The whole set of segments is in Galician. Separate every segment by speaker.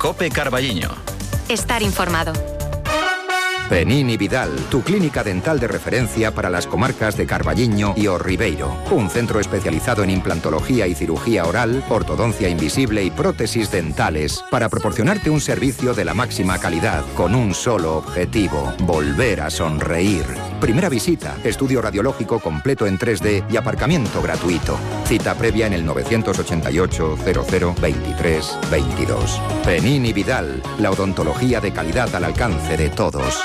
Speaker 1: COPE Carballiño.
Speaker 2: Estar informado.
Speaker 3: Penín y Vidal, tu clínica dental de referencia para las comarcas de Carballiño y O Ribeiro. Un centro especializado en implantología y cirugía oral, ortodoncia invisible y prótesis dentales para proporcionarte un servicio de la máxima calidad con un solo objetivo: volver a sonreír. Primera visita, estudio radiológico completo en 3D y aparcamiento gratuito. Cita previa en el 988 00 23 22. Penín y Vidal, la odontología de calidad al alcance de todos.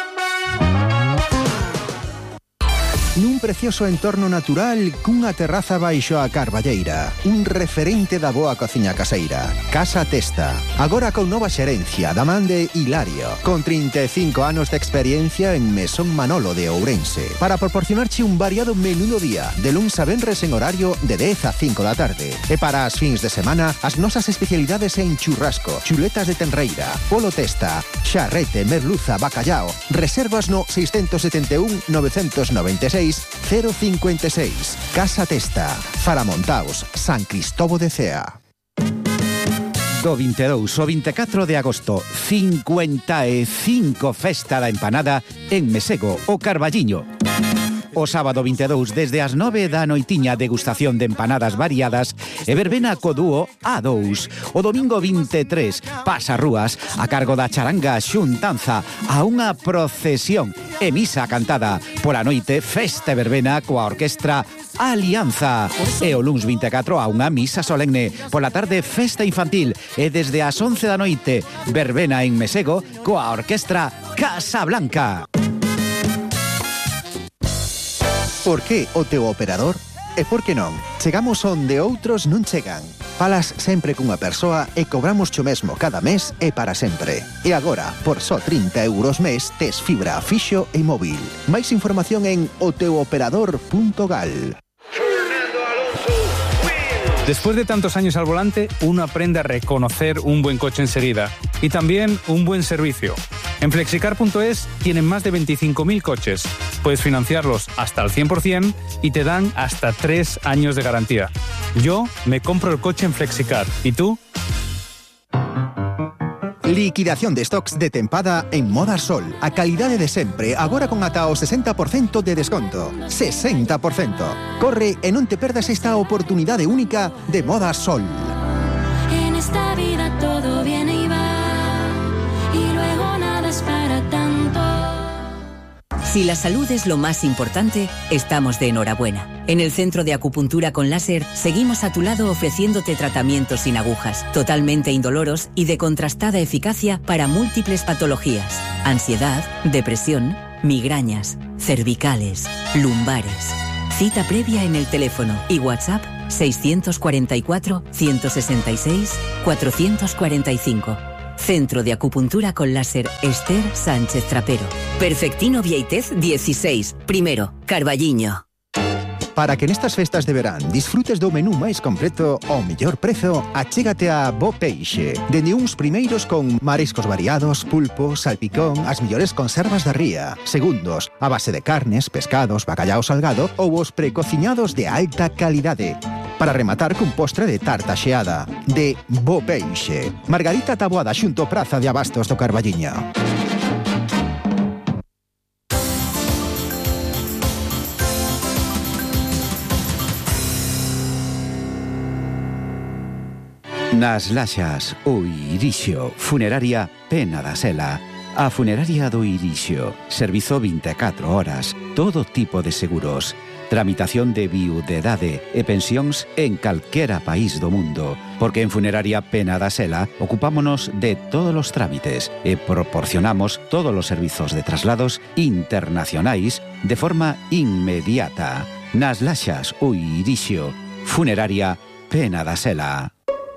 Speaker 4: Nun precioso entorno natural cunha terraza baixo a carballeira. Un referente da boa cociña caseira. Casa Testa. Agora con nova xerencia da man de Hilario. Con 35 anos de experiencia en Mesón Manolo de Ourense. Para proporcionarche un variado menú do día. De luns a venres en horario de 10 a 5 da tarde. E para as fins de semana, as nosas especialidades en churrasco, chuletas de tenreira, polo testa, xarrete, merluza, bacallao. Reservas no 671 996 056. Casa Testa, Faramontaos, San Cristóbal de Cea.
Speaker 5: Do 22 ao 24 de agosto, 55 Festa da Empanada en Mesego, o Carballiño. O sábado 22, desde as 9 da noitiña, degustación de empanadas variadas e verbena co dúo A2. O domingo 23, pasarrúas a cargo da charanga xuntanza a unha procesión e misa cantada. Pola noite, festa e verbena coa orquestra Alianza. E o luns 24 a unha misa solemne. Pola tarde, festa infantil. E desde as 11 da noite, verbena en Mesego coa orquestra Casablanca.
Speaker 4: Por que o teu operador? E por que non? Chegamos onde outros non chegan. Falas sempre cunha persoa e cobramos xo mesmo cada mes e para sempre. E agora, por só 30 euros mes, tes fibra fixo e móvil. Máis información en oteuoperador.gal.
Speaker 6: Después de tantos años al volante, uno aprende a reconocer un buen coche enseguida y también un buen servicio. En Flexicar.es tienen más de 25.000 coches. Puedes financiarlos hasta el 100% y te dan hasta 3 años de garantía. Yo me compro el coche en Flexicar. ¿Y tú?
Speaker 4: Liquidación de stocks de tempada en Moda Sol. A calidade de sempre, agora con ata o 60% de desconto. 60%. Corre e non te perdas esta oportunidade única de Moda Sol.
Speaker 7: En esta vida todo viene y va, y luego nada es para tanto.
Speaker 8: Si la salud es lo más importante, estamos de enhorabuena. En el Centro de Acupuntura con Láser seguimos a tu lado ofreciéndote tratamientos sin agujas, totalmente indoloros y de contrastada eficacia para múltiples patologías: ansiedad, depresión, migrañas, cervicales, lumbares. Cita previa en el teléfono y WhatsApp 644 166 445. Centro de Acupuntura con Láser Esther Sánchez Trapero. Perfectino Vieitez 16, primero, Carballiño.
Speaker 4: Para que nestas festas de verán disfrutes do menú máis completo ao mellor prezo, achégate a Bo Peixe. Dende uns primeiros con mariscos variados, pulpo, salpicón, as mellores conservas da ría. Segundos, a base de carnes, pescados, bacallao salgado ou os precociñados de alta calidade. Para rematar cun postre de tarta xeada. De Bo Peixe. Margarita Taboada xunto Praza de Abastos do Carballiño.
Speaker 5: Nas Laxas, o Irixio, Funeraria Pena da Sela. A Funeraria do Irixio, servizo 24 horas, todo tipo de seguros, tramitación de viudedade e pensións en calquera país do mundo, porque en Funeraria Pena da Sela ocupámonos de todos os trámites e proporcionamos todos os servizos de traslados internacionais de forma inmediata. Nas Laxas, o Irixio, Funeraria Pena da Sela.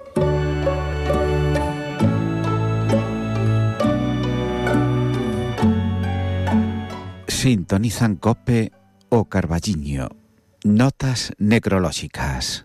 Speaker 5: Sintonizan COPE o Carballiño. Notas necrolóxicas.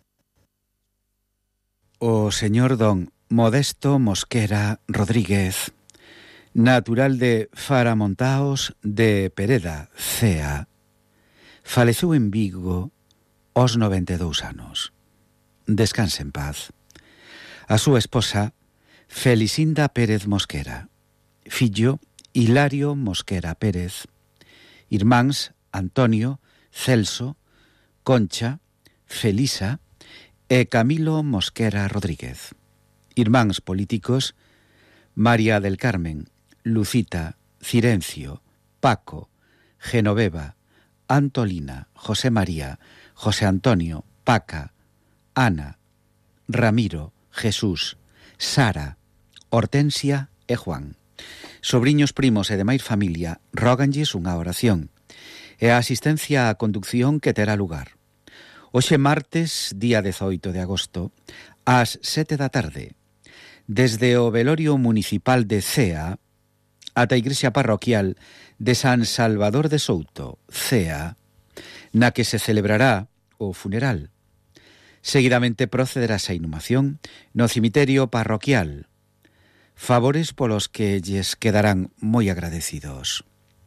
Speaker 5: O señor don Modesto Mosquera Rodríguez, natural de Faramontaos de Pereda, Cea, faleceu en Vigo aos 92 anos. Descanse en paz. A súa esposa, Felicinda Pérez Mosquera. Fillo Hilario Mosquera Pérez. Irmáns Antonio, Celso, Concha, Felisa e Camilo Mosquera Rodríguez. Irmáns políticos: María del Carmen, Lucita, Cirencio, Paco, Genoveva, Antolina, José María, José Antonio, Paca, Ana, Ramiro, Jesús, Sara, Hortensia e Juan. Sobriños, primos e demais familia róganlles unha oración e a asistencia á conducción que terá lugar hoxe martes, día 18 de agosto, ás 7 da tarde, desde o velorio municipal de Cea ata a igrexa parroquial de San Salvador de Souto, Cea, na que se celebrará o funeral. Seguidamente procederase a inhumación no cemiterio parroquial, favores polos que lles quedarán moi agradecidos.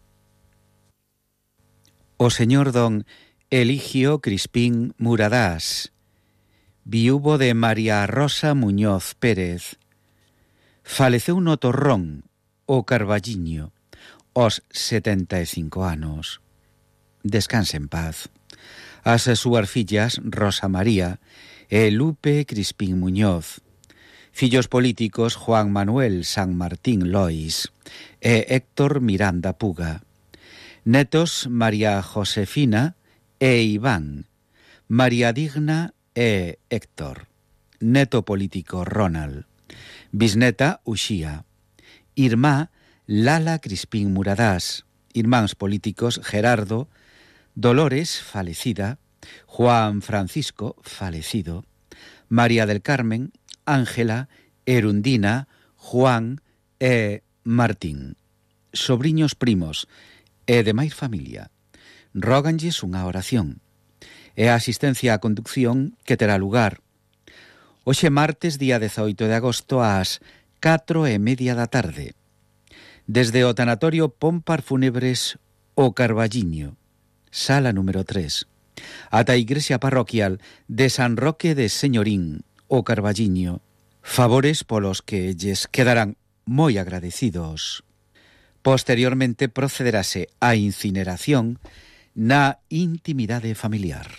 Speaker 5: O señor don Eligio Crispín Muradás, viúvo de María Rosa Muñoz Pérez, faleceu no Torrón, o Carballiño, aos 75 anos. Descanse en paz. As súas fillas Rosa María e Lupe Crispín Muñoz, fillos políticos Juan Manuel San Martín Lois e Héctor Miranda Puga, netos María Josefina e Iván, María Digna e Héctor, neto político Ronald, bisneta Uxía, irmá Lala Crispín Muradás, irmáns políticos Gerardo, Dolores, falecida, Juan Francisco, falecido, María del Carmen, Ángela, Erundina, Juan e Martín. Sobriños, primos e demais familia róganlles unha oración e a asistencia á conducción que terá lugar hoxe martes, día 18 de agosto, ás 4:30 da tarde, desde o tanatorio Pompar Fúnebres o Carballiño, sala número 3, ata a igrexa parroquial de San Roque de Señorín, o Carballiño, favores polos que lles quedarán moi agradecidos. Posteriormente procederase á incineración na intimidade familiar.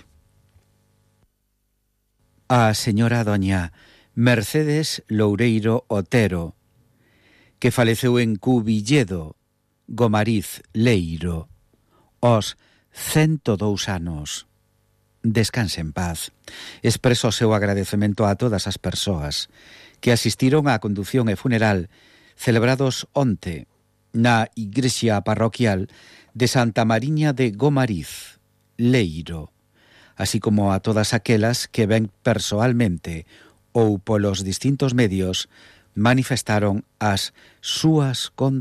Speaker 5: A señora doña Mercedes Loureiro Otero, que faleceu en Cubilledo, Gomariz, Leiro, aos 102 anos. Descanse en paz. Expreso o seu agradecemento a todas as persoas que asistiron á condución e funeral celebrados onte na igrexa parroquial de Santa Mariña de Gomariz, Leiro, así como a todas aquelas que ben persoalmente ou polos distintos medios manifestaron as súas condolencias.